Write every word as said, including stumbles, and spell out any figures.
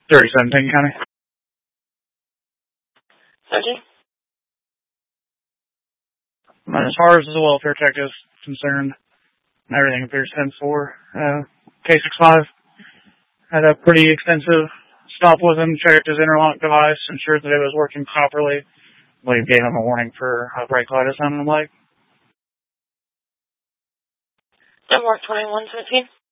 thirty seventeen County. thirty? And as far as the welfare check is concerned, everything appears ten four. Uh, K sixty-five had a pretty extensive stop with him, checked his interlock device, ensured that it was working properly. We gave him a warning for a brake light or something like. Denmark twenty-one fifteen.